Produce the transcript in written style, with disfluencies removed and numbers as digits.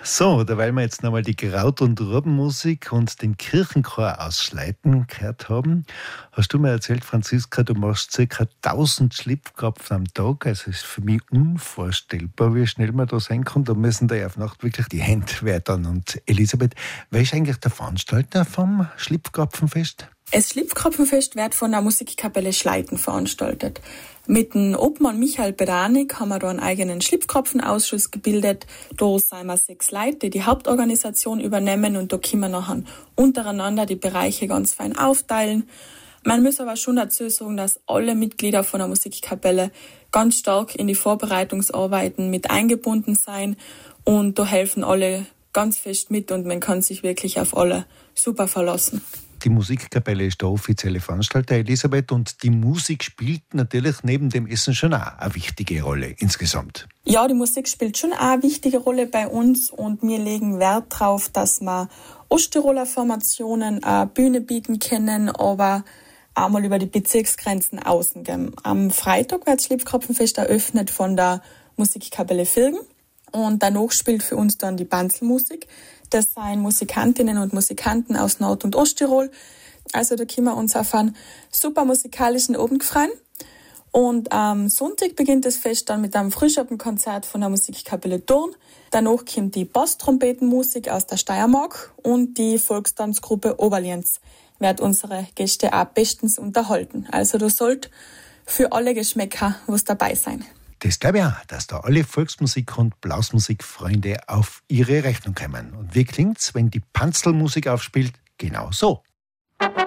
So, da weil wir jetzt nochmal die Kraut- und Raubenmusik und den Kirchenchor aus Schleiten gehört haben, hast du mir erzählt, Franziska, du machst ca. 1000 Schlipfkrapfen am Tag. Also ist für mich unvorstellbar, wie schnell man da sein kann. Da müssen da ja auf Nacht wirklich die Hände wehtun. Und Elisabeth, wer ist eigentlich der Veranstalter vom Schlipfkrapfenfest? Das Schlipfkrapfenfest wird von der Musikkapelle Schleiten veranstaltet. Mit dem Obmann Michael Beranik haben wir da einen eigenen Schlipfkrapfenausschuss gebildet. Da sind wir 6 Leute, die die Hauptorganisation übernehmen und da können wir nachher untereinander die Bereiche ganz fein aufteilen. Man muss aber schon dazu sagen, dass alle Mitglieder von der Musikkapelle ganz stark in die Vorbereitungsarbeiten mit eingebunden sein und da helfen alle ganz fest mit und man kann sich wirklich auf alle super verlassen. Die Musikkapelle ist der offizielle Veranstalter, Elisabeth, und die Musik spielt natürlich neben dem Essen schon auch eine wichtige Rolle insgesamt. Ja, die Musik spielt schon auch eine wichtige Rolle bei uns und wir legen Wert darauf, dass wir Osttiroler Formationen eine Bühne bieten können, aber auch mal über die Bezirksgrenzen außen gehen. Am Freitag wird das Schlipfkrapfenfest eröffnet von der Musikkapelle Vilgen und danach spielt für uns dann die Banzelmusik. Das sind Musikantinnen und Musikanten aus Nord- und Osttirol. Also da können wir uns auf einen super musikalischen Abend freuen. Und am Sonntag beginnt das Fest dann mit einem Frühschappenkonzert von der Musikkapelle Thurn. Danach kommt die Basstrompetenmusik aus der Steiermark und die Volkstanzgruppe Oberlienz wird unsere Gäste auch bestens unterhalten. Also da sollte für alle Geschmäcker was dabei sein. Das glaube ich auch, dass da alle Volksmusik- und Blasmusikfreunde auf ihre Rechnung kommen. Und wie klingt's, wenn die Panzelmusik aufspielt? Genau so.